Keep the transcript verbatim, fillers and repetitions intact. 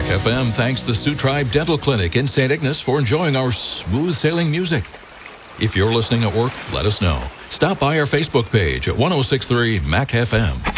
Mac F M thanks the Sioux Tribe Dental Clinic in Saint Ignace for enjoying our smooth-sailing music. If you're listening at work, let us know. Stop by our Facebook page at ten sixty-three Mac F M.